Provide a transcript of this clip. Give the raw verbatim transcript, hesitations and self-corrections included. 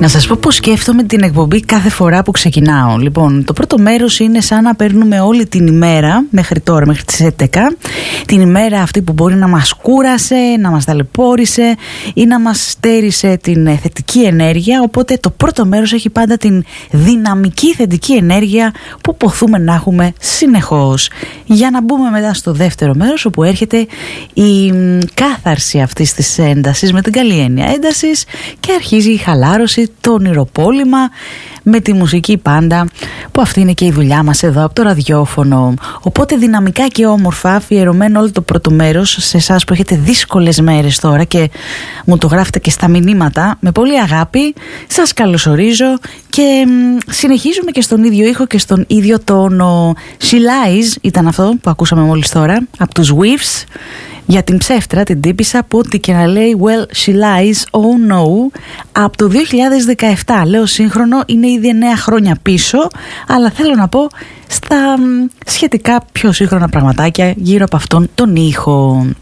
Να σας πω πως σκέφτομαι την εκπομπή κάθε φορά που ξεκινάω. Λοιπόν, το πρώτο μέρος είναι σαν να παίρνουμε όλη την ημέρα, μέχρι τώρα, μέχρι τις έντεκα, την ημέρα αυτή που μπορεί να μας κούρασε, να μας ταλαιπώρησε ή να μας στέρισε την θετική ενέργεια. Οπότε το πρώτο μέρος έχει πάντα την δυναμική θετική ενέργεια που ποθούμε να έχουμε συνεχώς. Για να μπούμε μετά στο δεύτερο μέρος, όπου έρχεται η κάθαρση αυτής της έντασης, με την καλή έννοια έντασης, και αρχίζει η χαλάρωση, το ονειροπόλημα με τη μουσική πάντα, που αυτή είναι και η δουλειά μας εδώ από το ραδιόφωνο. Οπότε δυναμικά και όμορφα, αφιερωμένο όλο το πρώτο μέρος σε εσάς που έχετε δύσκολες μέρες τώρα και μου το γράφετε και στα μηνύματα, με πολύ αγάπη σας καλωσορίζω και συνεχίζουμε και στον ίδιο ήχο και στον ίδιο τόνο. She Lies ήταν αυτό που ακούσαμε μόλις τώρα από τους Whiffs, για την ψεύτρα, την τύπισσα που ό,τι και να λέει well she lies, oh no, από το δύο χιλιάδες δεκαεπτά. Λέω σύγχρονο, είναι ήδη εννέα χρόνια πίσω, αλλά θέλω να πω στα σχετικά πιο σύγχρονα πραγματάκια γύρω από αυτόν τον ήχο.